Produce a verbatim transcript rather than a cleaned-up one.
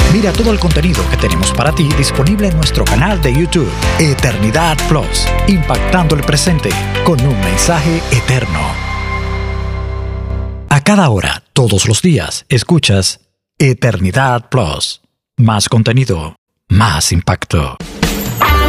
Mira todo el contenido que tenemos para ti disponible en nuestro canal de YouTube, Eternidad Plus, impactando el presente con un mensaje eterno. A cada hora, todos los días, escuchas Eternidad Plus. Más contenido, más impacto.